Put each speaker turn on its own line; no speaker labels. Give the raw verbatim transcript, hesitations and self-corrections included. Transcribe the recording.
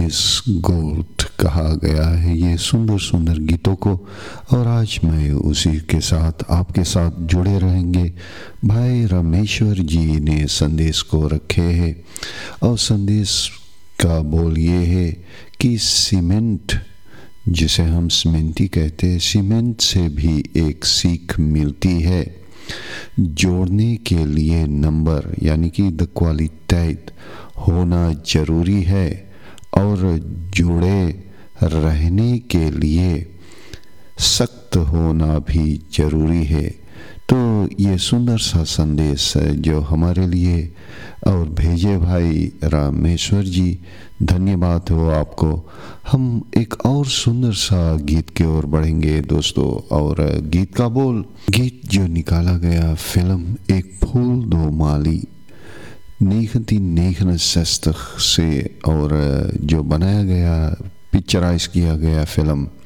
Ramesh gold कहा गया है ये सुंदर सुंदर गीतों को, और आज मैं उसी के साथ आपके साथ जुड़े रहेंगे। भाई रामेश्वर जी ने संदेश को रखे हैं और संदेश का बोल ये है कि सीमेंट, जिसे हम सीमेंटी कहते हैं, सीमेंट से भी एक सीख मिलती है। जोड़ने के लिए नंबर यानी कि द क्वालिटेट होना जरूरी है और जुड़े रहने के लिए सख्त होना भी जरूरी है। तो ये सुंदर सा संदेश है जो हमारे लिए और भेजे भाई रामेश्वर जी, धन्यवाद हो आपको। हम एक और सुंदर सा गीत की ओर बढ़ेंगे दोस्तों, और गीत का बोल, गीत जो निकाला गया फिल्म एक फूल दो माली उन्नीस सौ उनहत्तर से, और जो बनाया गया पिक्चराइज किया गया फिल्म